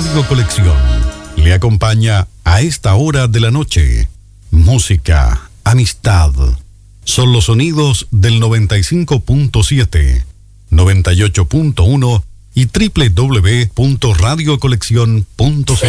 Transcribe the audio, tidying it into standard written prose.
Radio Colección le acompaña a esta hora de la noche. Música, amistad. Son los sonidos del 95.7, 98.1 y www.radiocoleccion.cl.